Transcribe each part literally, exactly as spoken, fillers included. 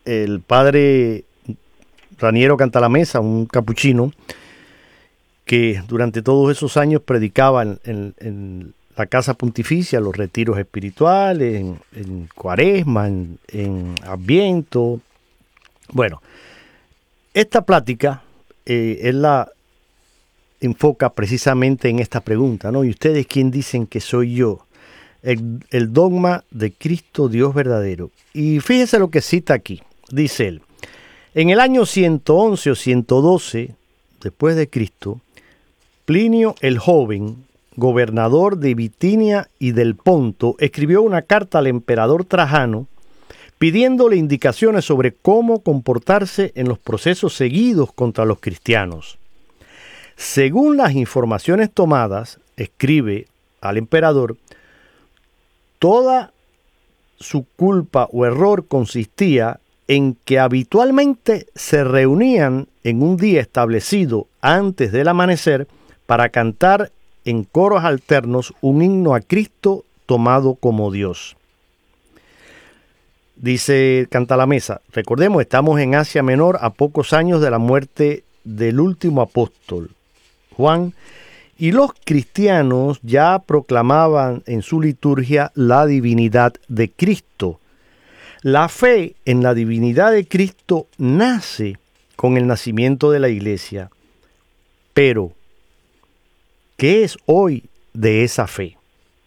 el padre Raniero Cantalamessa, un capuchino, que durante todos esos años predicaba en, en, en la Casa Pontificia, los retiros espirituales, en, en Cuaresma, en, en Adviento. Bueno, esta plática, eh, él la enfoca precisamente en esta pregunta, ¿no? ¿Y ustedes quién dicen que soy yo? El, el dogma de Cristo Dios verdadero. Y fíjese lo que cita aquí. Dice él, en el año ciento once o ciento doce después de Cristo, Plinio el joven, gobernador de Bitinia y del Ponto, escribió una carta al emperador Trajano pidiéndole indicaciones sobre cómo comportarse en los procesos seguidos contra los cristianos. Según las informaciones tomadas, escribe al emperador, toda su culpa o error consistía en que habitualmente se reunían en un día establecido antes del amanecer para cantar en coros alternos un himno a Cristo tomado como Dios. Dice Cantalamessa, recordemos, estamos en Asia Menor a pocos años de la muerte del último apóstol, Juan, y los cristianos ya proclamaban en su liturgia la divinidad de Cristo. La fe en la divinidad de Cristo nace con el nacimiento de la iglesia. Pero, ¿qué es hoy de esa fe?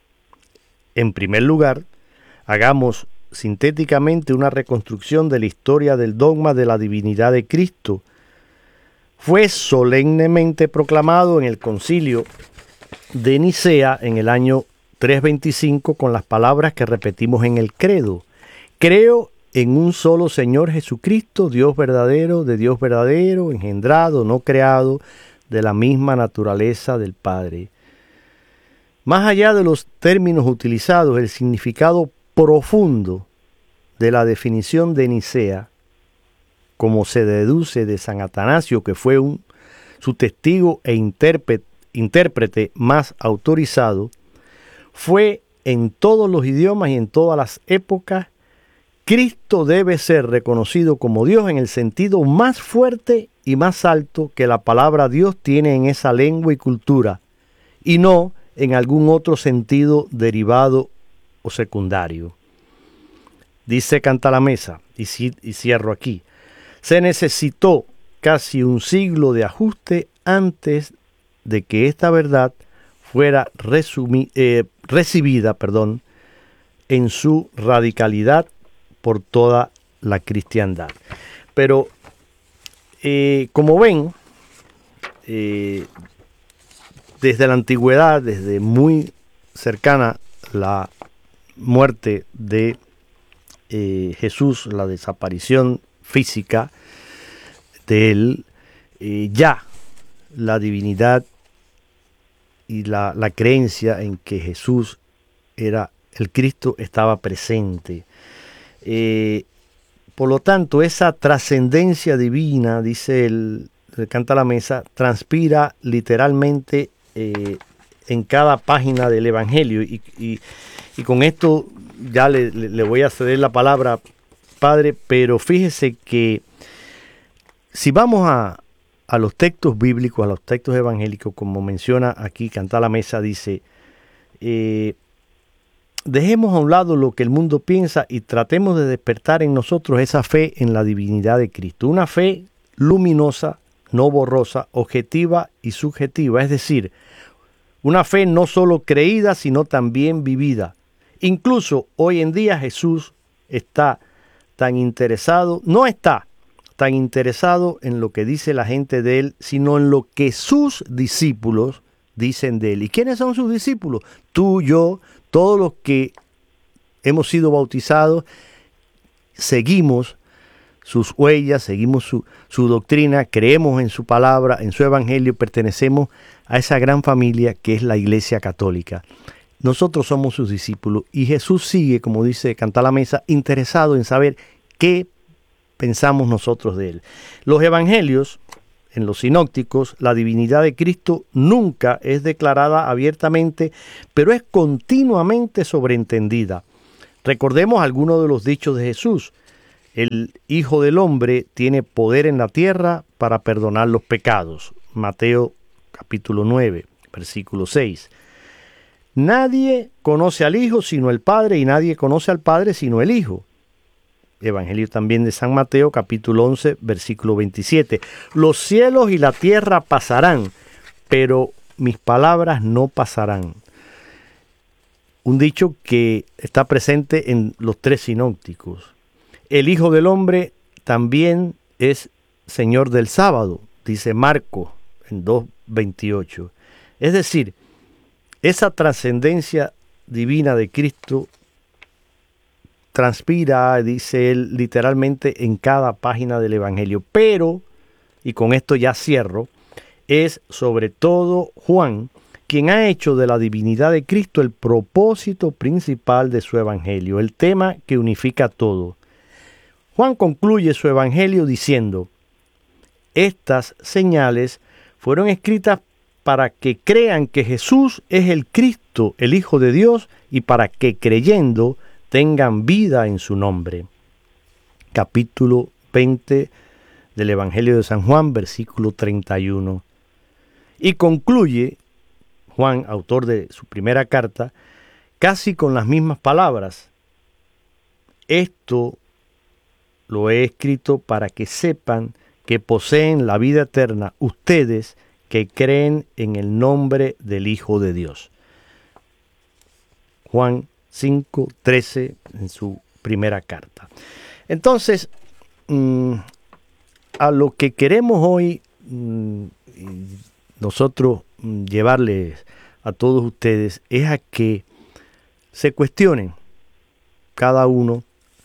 En primer lugar, hagamos sintéticamente una reconstrucción de la historia del dogma de la divinidad de Cristo. Fue solemnemente proclamado en el concilio de Nicea en el año trescientos veinticinco con las palabras que repetimos en el credo. Creo en un solo Señor Jesucristo, Dios verdadero, de Dios verdadero, engendrado, no creado, de la misma naturaleza del Padre. Más allá de los términos utilizados, el significado profundo de la definición de Nicea, como se deduce de San Atanasio, que fue un, su testigo e intérprete, intérprete más autorizado, fue en todos los idiomas y en todas las épocas, Cristo debe ser reconocido como Dios en el sentido más fuerte y más alto que la palabra Dios tiene en esa lengua y cultura, y no en algún otro sentido derivado o secundario. Dice Cantalamessa, y, y cierro aquí, se necesitó casi un siglo de ajuste antes de que esta verdad fuera resumi, eh, recibida perdón, en su radicalidad por toda la cristiandad. Pero, eh, como ven, eh, desde la antigüedad, desde muy cercana la muerte de eh, Jesús, la desaparición física de él, eh, ya la divinidad y la, la creencia en que Jesús era el Cristo estaba presente. Eh, por lo tanto, esa trascendencia divina, dice el, el Cantalamessa, transpira literalmente eh, en cada página del Evangelio. Y, y, y con esto ya le, le, le voy a ceder la palabra, Padre, pero fíjese que si vamos a, a los textos bíblicos, a los textos evangélicos, como menciona aquí Cantalamessa, dice, eh, dejemos a un lado lo que el mundo piensa y tratemos de despertar en nosotros esa fe en la divinidad de Cristo. Una fe luminosa, no borrosa, objetiva y subjetiva. Es decir, una fe no solo creída, sino también vivida. Incluso hoy en día Jesús está tan interesado, no está tan interesado en lo que dice la gente de él, sino en lo que sus discípulos dicen de él. ¿Y quiénes son sus discípulos? Tú, yo, todos los que hemos sido bautizados, seguimos sus huellas, seguimos su, su doctrina, creemos en su palabra, en su evangelio, pertenecemos a esa gran familia que es la Iglesia Católica. Nosotros somos sus discípulos y Jesús sigue, como dice Cantalamessa, interesado en saber qué pensamos nosotros de él. Los evangelios, en los sinópticos, la divinidad de Cristo nunca es declarada abiertamente, pero es continuamente sobreentendida. Recordemos algunos de los dichos de Jesús. el Hijo del Hombre tiene poder en la tierra para perdonar los pecados. Mateo capítulo nueve, versículo seis. Nadie conoce al Hijo sino el Padre, y nadie conoce al Padre sino el Hijo. Evangelio también de San Mateo, capítulo once, versículo veintisiete. Los cielos y la tierra pasarán, pero mis palabras no pasarán. Un dicho que está presente en los tres sinópticos. El Hijo del Hombre también es Señor del sábado, dice Marcos en dos veintiocho. Es decir, esa trascendencia divina de Cristo transpira, dice él, literalmente en cada página del Evangelio. Pero, y con esto ya cierro, es sobre todo Juan quien ha hecho de la divinidad de Cristo el propósito principal de su Evangelio, el tema que unifica todo. Juan concluye su Evangelio diciendo: estas señales fueron escritas para que crean que Jesús es el Cristo, el Hijo de Dios, y para que creyendo tengan vida en su nombre. Capítulo veinte del Evangelio de San Juan, versículo treinta y uno. Y concluye Juan, autor de su primera carta, casi con las mismas palabras. Esto lo he escrito para que sepan que poseen la vida eterna ustedes que creen en el nombre del Hijo de Dios. Juan cinco, trece en su primera carta. Entonces, mmm, a lo que queremos hoy mmm, nosotros mmm, llevarles a todos ustedes es a que se cuestionen cada uno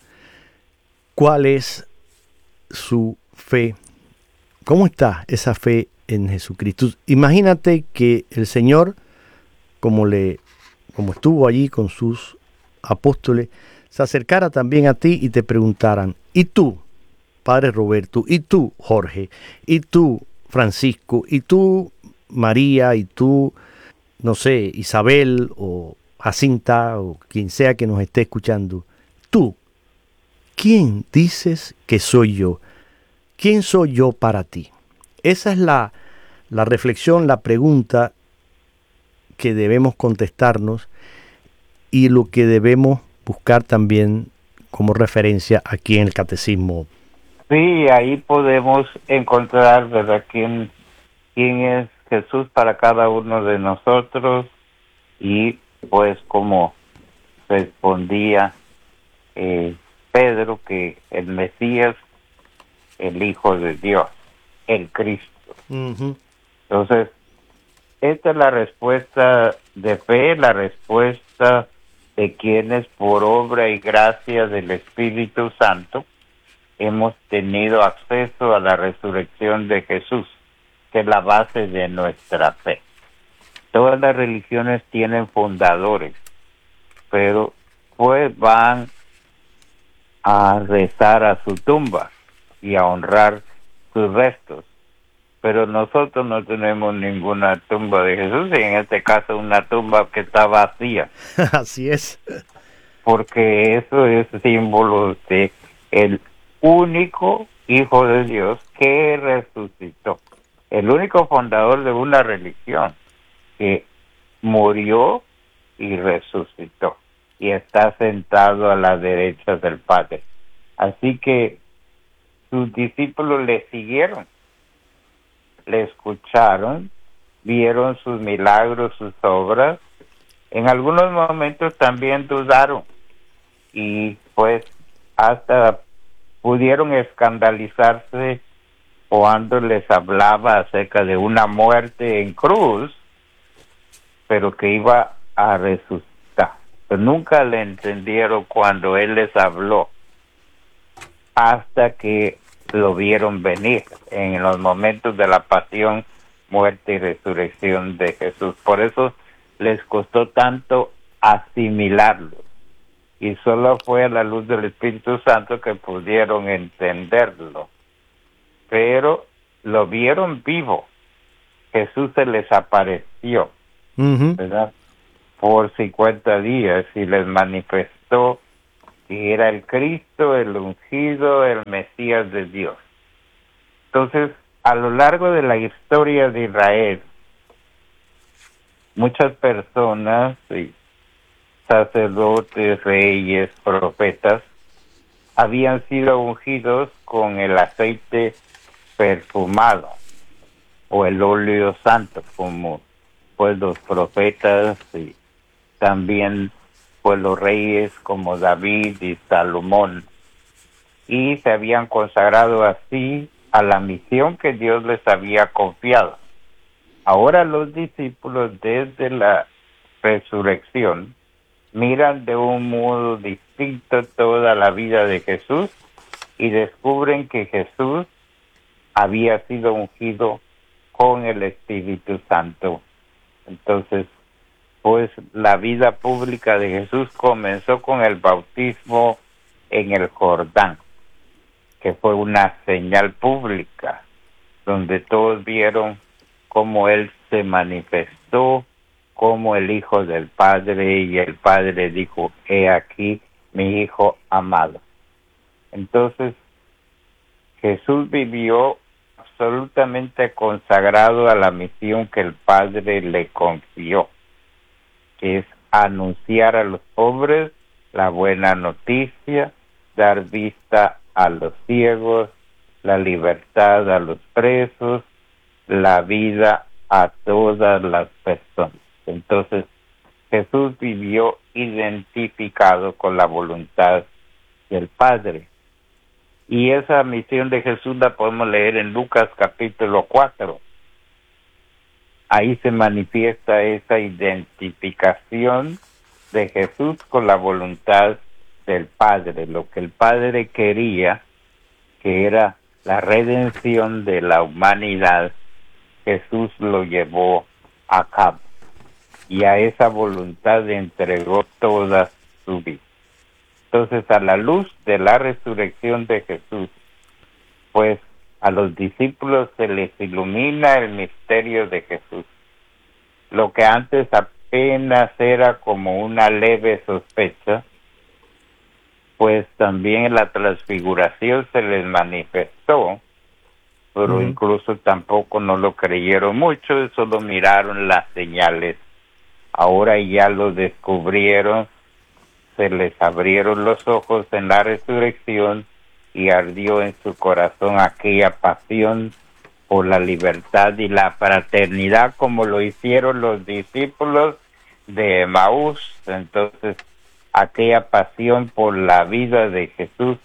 cuál es su fe, cómo está esa fe en Jesucristo. Imagínate que el Señor, como le como estuvo allí con sus apóstoles, se acercara también a ti y te preguntaran: ¿y tú, Padre Roberto? ¿Y tú, Jorge? ¿Y tú, Francisco? ¿Y tú, María? ¿Y tú, no sé, Isabel o Jacinta o quien sea que nos esté escuchando? Tú, ¿quién dices que soy yo? ¿Quién soy yo para ti? Esa es la, la reflexión, la pregunta que debemos contestarnos y lo que debemos buscar también como referencia aquí en el Catecismo. Sí, ahí podemos encontrar, ¿verdad?, quién, quién es Jesús para cada uno de nosotros y pues como respondía eh, Pedro, que el Mesías, el Hijo de Dios, el Cristo. Uh-huh. Entonces, esta es la respuesta de fe, la respuesta de quienes por obra y gracia del Espíritu Santo hemos tenido acceso a la resurrección de Jesús, que es la base de nuestra fe. Todas las religiones tienen fundadores, pero pues van a rezar a su tumba y a honrar sus restos. Pero nosotros no tenemos ninguna tumba de Jesús, y en este caso una tumba que está vacía. Así es. Porque eso es símbolo de el único Hijo de Dios que resucitó. El único fundador de una religión que murió y resucitó. Y está sentado a la derecha del Padre. Así que sus discípulos le siguieron. Le escucharon, vieron sus milagros, sus obras. En algunos momentos también dudaron y pues hasta pudieron escandalizarse cuando les hablaba acerca de una muerte en cruz, pero que iba a resucitar. Pero nunca le entendieron cuando él les habló, hasta que lo vieron venir en los momentos de la pasión, muerte y resurrección de Jesús. Por eso les costó tanto asimilarlo. Y solo fue a la luz del Espíritu Santo que pudieron entenderlo. Pero lo vieron vivo. Jesús se les apareció, uh-huh. ¿verdad?, por cincuenta días y les manifestó que era el Cristo, el ungido, el Mesías de Dios. Entonces, a lo largo de la historia de Israel, muchas personas, sacerdotes, reyes, profetas, habían sido ungidos con el aceite perfumado o el óleo santo, como pues los profetas y también pues los reyes como David y Salomón, y se habían consagrado así a la misión que Dios les había confiado. Ahora los discípulos, desde la resurrección, miran de un modo distinto toda la vida de Jesús y descubren que Jesús había sido ungido con el Espíritu Santo. Entonces, pues la vida pública de Jesús comenzó con el bautismo en el Jordán, que fue una señal pública, donde todos vieron cómo Él se manifestó como el Hijo del Padre, y el Padre dijo: he aquí mi Hijo amado. Entonces, Jesús vivió absolutamente consagrado a la misión que el Padre le confió, que es anunciar a los pobres la buena noticia, dar vista a los ciegos, la libertad a los presos, la vida a todas las personas. Entonces, Jesús vivió identificado con la voluntad del Padre. Y esa misión de Jesús la podemos leer en Lucas capítulo cuatro. Ahí se manifiesta esa identificación de Jesús con la voluntad del Padre. Lo que el Padre quería, que era la redención de la humanidad, Jesús lo llevó a cabo. Y a esa voluntad entregó toda su vida. Entonces, a la luz de la resurrección de Jesús, pues a los discípulos se les ilumina el misterio de Jesús. Lo que antes apenas era como una leve sospecha, pues también en la transfiguración se les manifestó, pero uh-huh. incluso tampoco no lo creyeron mucho, solo miraron las señales. Ahora ya lo descubrieron, se les abrieron los ojos en la resurrección y ardió en su corazón aquella pasión por la libertad y la fraternidad, como lo hicieron los discípulos de Emaús. Entonces, aquella pasión por la vida de Jesús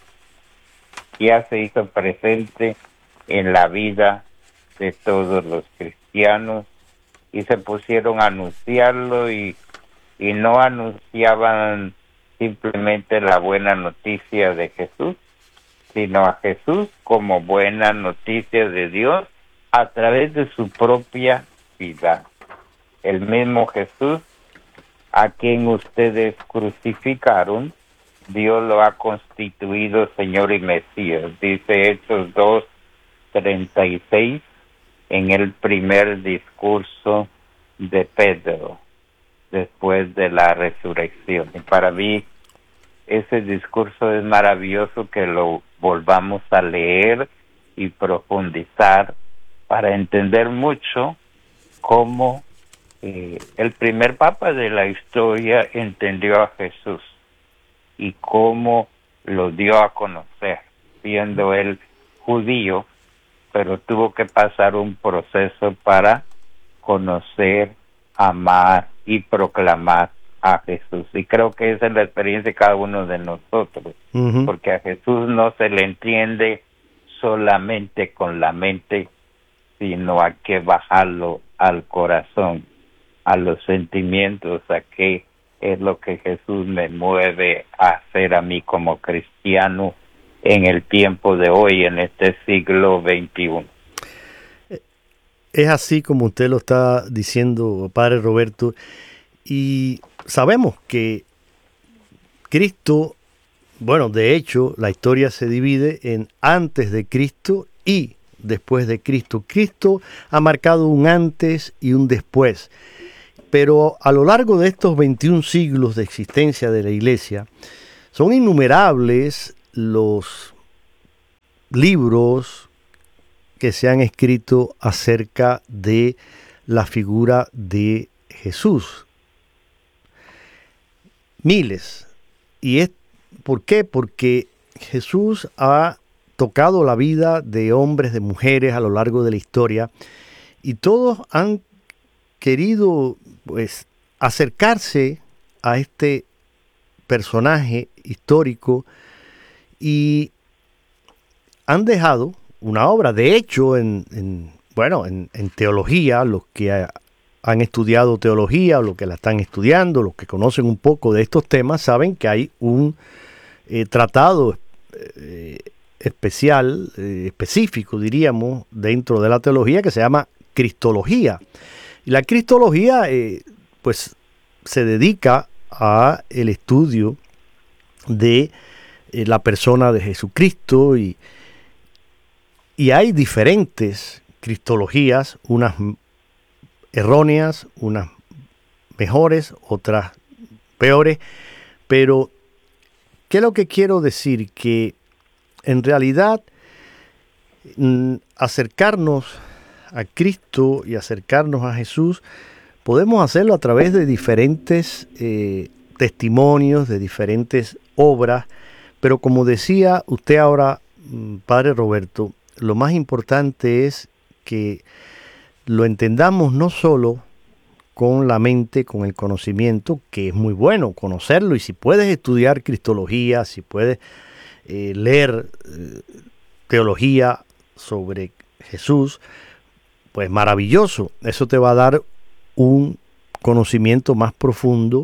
ya se hizo presente en la vida de todos los cristianos, y se pusieron a anunciarlo, y, y no anunciaban simplemente la buena noticia de Jesús, sino a Jesús como buena noticia de Dios a través de su propia vida. El mismo Jesús a quien ustedes crucificaron, Dios lo ha constituido Señor y Mesías, dice Hechos dos, treinta y seis, en el primer discurso de Pedro, después de la resurrección. Y para mí, ese discurso es maravilloso que lo volvamos a leer y profundizar para entender mucho cómo eh, el primer papa de la historia entendió a Jesús y cómo lo dio a conocer, siendo él judío, pero tuvo que pasar un proceso para conocer, amar y proclamar a Jesús. Y creo que esa es la experiencia de cada uno de nosotros, uh-huh. porque a Jesús no se le entiende solamente con la mente, sino hay que bajarlo al corazón, a los sentimientos, a qué es lo que Jesús me mueve a hacer a mí como cristiano en el tiempo de hoy, en este siglo veintiuno. Es así como usted lo está diciendo, Padre Roberto, y sabemos que Cristo, bueno, de hecho, la historia se divide en antes de Cristo y después de Cristo. Cristo ha marcado un antes y un después, pero a lo largo de estos veintiún siglos de existencia de la Iglesia, Son innumerables los libros que se han escrito acerca de la figura de Jesús. Miles. ¿Y es por qué? Porque Jesús ha tocado la vida de hombres, de mujeres a lo largo de la historia, y todos han querido, pues, acercarse a este personaje histórico y han dejado una obra. De hecho, en, en bueno, en, en teología, los que ha, han estudiado teología o los que la están estudiando, los que conocen un poco de estos temas, saben que hay un eh, tratado eh, especial, eh, específico, diríamos, dentro de la teología que se llama Cristología. Y la Cristología, eh, pues, se dedica a el estudio de eh, la persona de Jesucristo y, y hay diferentes cristologías, unas erróneas, unas mejores, otras peores, pero ¿qué es lo que quiero decir? Que en realidad mm, acercarnos a Cristo y acercarnos a Jesús podemos hacerlo a través de diferentes eh, testimonios, de diferentes obras, pero como decía usted ahora, Padre Roberto, lo más importante es que lo entendamos no solo con la mente, con el conocimiento, que es muy bueno conocerlo, y si puedes estudiar cristología, si puedes eh, leer eh, teología sobre Jesús, pues maravilloso, eso te va a dar un conocimiento más profundo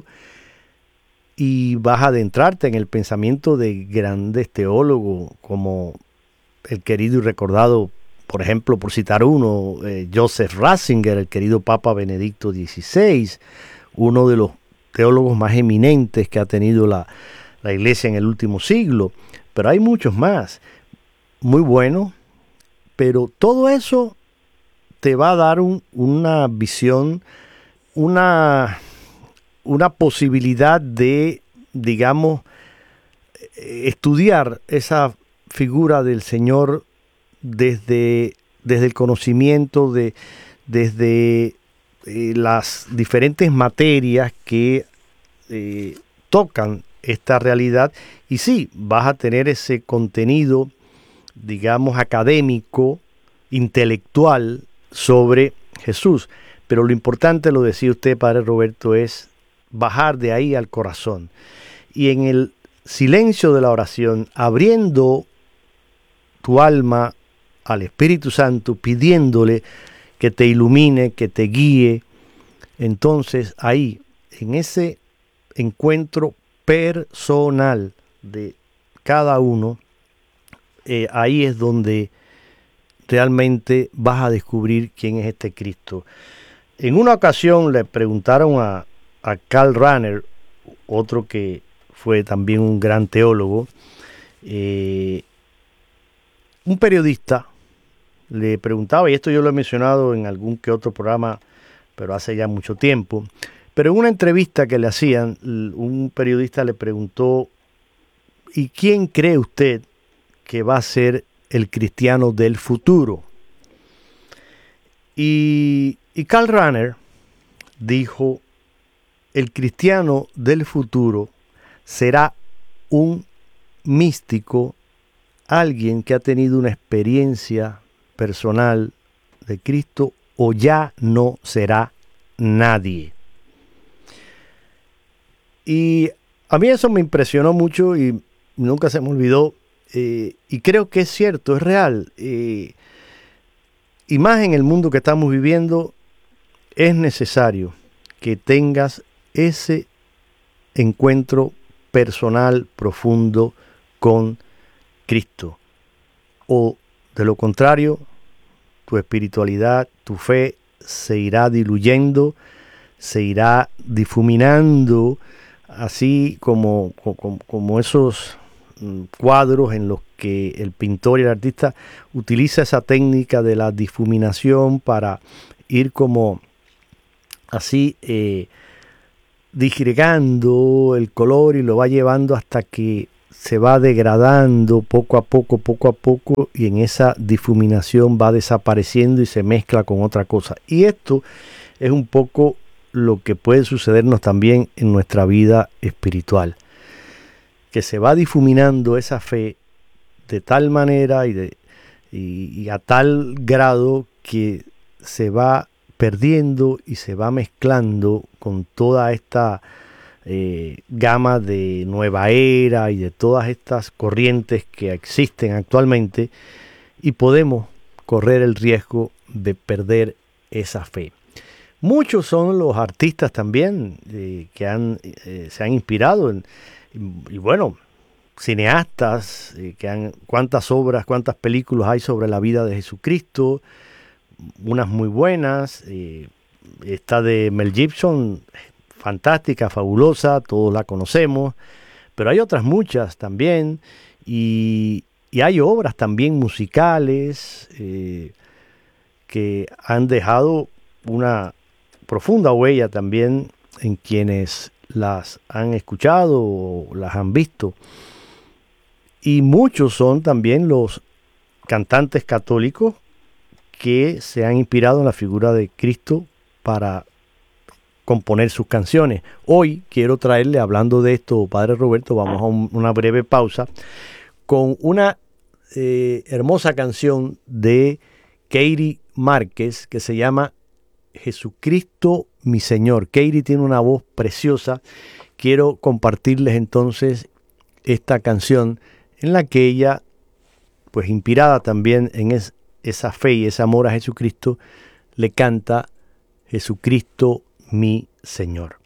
y vas a adentrarte en el pensamiento de grandes teólogos como el querido y recordado, por ejemplo, por citar uno, eh, Joseph Ratzinger, el querido Papa Benedicto dieciséis, uno de los teólogos más eminentes que ha tenido la, la Iglesia en el último siglo. Pero hay muchos más, muy buenos, pero todo eso te va a dar un, una visión, una, una posibilidad de, digamos, estudiar esa figura del Señor desde, desde el conocimiento, de, desde eh, las diferentes materias que eh, tocan esta realidad. Y sí, vas a tener ese contenido, digamos, académico, intelectual sobre Jesús. Pero lo importante, lo decía usted, Padre Roberto, es bajar de ahí al corazón. Y en el silencio de la oración, abriendo tu alma al Espíritu Santo, pidiéndole que te ilumine, que te guíe, entonces ahí, en ese encuentro personal de cada uno, eh, ahí es donde realmente vas a descubrir quién es este Cristo. En una ocasión le preguntaron a, a Karl Rahner, otro que fue también un gran teólogo, eh, un periodista le preguntaba, y esto yo lo he mencionado en algún que otro programa, pero hace ya mucho tiempo, pero en una entrevista que le hacían, un periodista le preguntó, ¿y quién cree usted que va a ser el cristiano del futuro? Y, y Karl Rahner dijo, el cristiano del futuro será un místico, alguien que ha tenido una experiencia personal de Cristo, o ya no será nadie. Y a mí eso me impresionó mucho y nunca se me olvidó, eh, y creo que es cierto, es real. Eh, y más en el mundo que estamos viviendo, es necesario que tengas ese encuentro personal, profundo con Cristo. O de lo contrario, tu espiritualidad, tu fe se irá diluyendo, se irá difuminando, así como, como, como esos cuadros en los que el pintor y el artista utiliza esa técnica de la difuminación para ir como así eh, disgregando el color y lo va llevando hasta que se va degradando poco a poco, poco a poco, y en esa difuminación va desapareciendo y se mezcla con otra cosa. Y esto es un poco lo que puede sucedernos también en nuestra vida espiritual, que se va difuminando esa fe de tal manera y, de, y, y a tal grado que se va perdiendo y se va mezclando con toda esta eh, gama de nueva era y de todas estas corrientes que existen actualmente, y podemos correr el riesgo de perder esa fe. Muchos son los artistas también eh, que han, eh, se han inspirado en, y, y bueno, cineastas eh, que han, cuántas obras, cuántas películas hay sobre la vida de Jesucristo, unas muy buenas. Eh, esta de Mel Gibson, fantástica, fabulosa, todos la conocemos, pero hay otras muchas también, y, y hay obras también musicales eh, que han dejado una profunda huella también en quienes las han escuchado o las han visto. Y muchos son también los cantantes católicos que se han inspirado en la figura de Cristo para componer sus canciones. Hoy quiero traerle, hablando de esto, Padre Roberto, vamos a un, una breve pausa con una eh, hermosa canción de Katie Márquez que se llama Jesucristo mi Señor. Katie tiene una voz preciosa. Quiero compartirles entonces esta canción en la que ella, pues inspirada también en es, esa fe y ese amor a Jesucristo, le canta Jesucristo mi Señor.